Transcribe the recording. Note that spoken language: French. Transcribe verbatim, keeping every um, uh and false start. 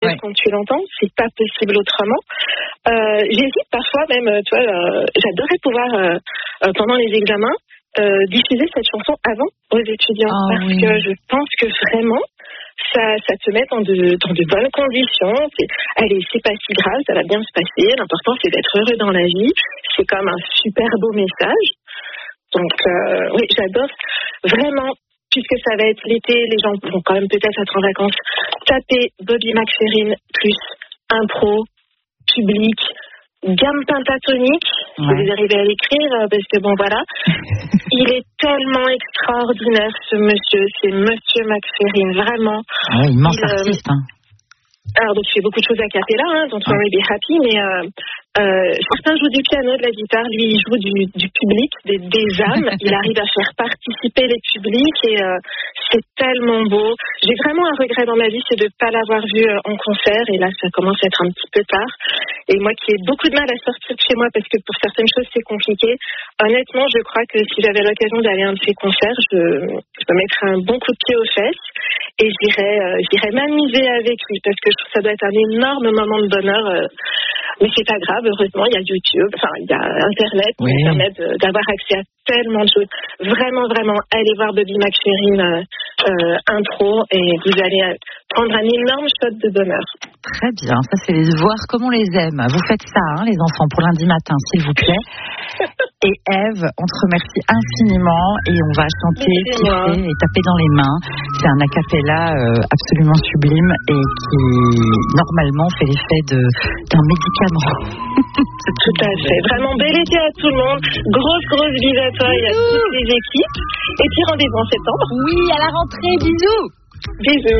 ouais. quand tu l'entends, c'est pas possible autrement. Euh, j'hésite parfois même, tu vois, euh, j'adorerais pouvoir, euh, euh, pendant les examens, euh, diffuser cette chanson avant aux étudiants. Oh, parce oui. que je pense que vraiment, ça, ça te met dans de, dans de bonnes conditions. C'est, allez, c'est pas si grave, ça va bien se passer. L'important, c'est d'être heureux dans la vie. C'est comme un super beau message. Donc, euh, oui, j'adore vraiment, puisque ça va être l'été, les gens vont quand même peut-être être en vacances, taper Bobby McFerrin plus impro, public, gamme pentatonique, si ouais. vous arrivez à l'écrire, parce que bon, voilà. Il est tellement extraordinaire, ce monsieur, c'est Monsieur McFerrin, vraiment. Ouais, immense il, euh, artiste, hein. Alors, donc, il fait beaucoup de choses a cappella, hein, Don't Worry Be Happy, mais euh, euh, certains jouent du piano, de la guitare, lui, il joue du, du public, des, des âmes. Il arrive à faire participer les publics et euh, c'est tellement beau. J'ai vraiment un regret dans ma vie, c'est de ne pas l'avoir vu euh, en concert, et là, ça commence à être un petit peu tard. Et moi qui ai beaucoup de mal à sortir de chez moi, parce que pour certaines choses, c'est compliqué, honnêtement, je crois que si j'avais l'occasion d'aller à un de ses concerts, je, je me mettrais un bon coup de pied aux fesses. Et j'irais, euh, j'irais m'amuser avec lui parce que je trouve que ça doit être un énorme moment de bonheur. Euh, mais c'est pas grave, heureusement, il y a YouTube, enfin, il y a Internet qui oui. permet de, d'avoir accès à tellement de choses. Vraiment, vraiment, allez voir Bobby McFerrin euh, euh, intro et vous allez prendre un énorme shot de bonheur. Très bien, ça c'est les voir comme on les aime. Vous faites ça, hein, les enfants, pour lundi matin, s'il vous plaît. Et Ève, on te remercie infiniment et on va chanter, kiffer et taper dans les mains. C'est un a cappella euh, absolument sublime et qui, normalement, fait l'effet de, d'un médicament. Tout à fait. Vraiment, bel été à tout le monde. Grosse, grosse bise à toi et à toutes les équipes. Et puis rendez-vous en septembre. Oui, à la rentrée. Bisous. Bisous.